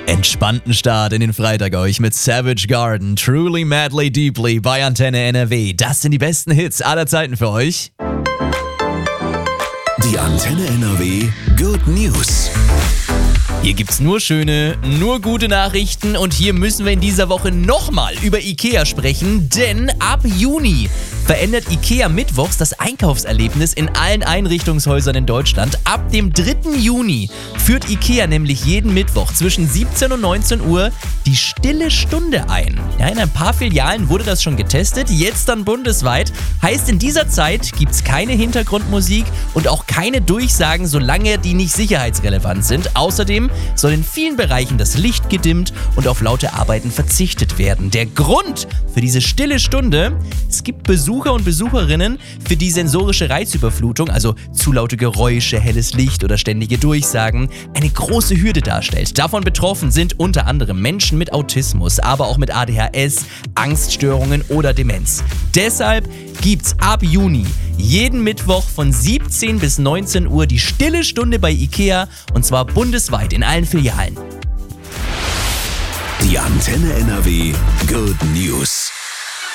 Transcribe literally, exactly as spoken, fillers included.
Entspannten Start in den Freitag euch mit Savage Garden, Truly Madly Deeply bei Antenne N R W. Das sind die besten Hits aller Zeiten für euch. Die Antenne N R W Good News. Hier gibt's nur schöne, nur gute Nachrichten und hier müssen wir in dieser Woche nochmal über IKEA sprechen, denn ab Juni verändert IKEA mittwochs das Einkaufserlebnis in allen Einrichtungshäusern in Deutschland. Ab dem dritten Juni führt IKEA nämlich jeden Mittwoch zwischen siebzehn und neunzehn Uhr die stille Stunde ein. Ja, in ein paar Filialen wurde das schon getestet, jetzt dann bundesweit. Heißt, in dieser Zeit gibt's keine Hintergrundmusik und auch keine Durchsagen, solange die nicht sicherheitsrelevant sind. Außerdem soll in vielen Bereichen das Licht gedimmt und auf laute Arbeiten verzichtet werden. Der Grund für diese stille Stunde: Es gibt Besucher und Besucherinnen, für die sensorische Reizüberflutung, also zu laute Geräusche, helles Licht oder ständige Durchsagen, eine große Hürde darstellt. Davon betroffen sind unter anderem Menschen mit Autismus, aber auch mit A D H S, Angststörungen oder Demenz. Deshalb gibt's ab Juni jeden Mittwoch von siebzehn bis neunzehn Uhr die stille Stunde bei IKEA und zwar bundesweit in allen Filialen. Die Antenne N R W Good News.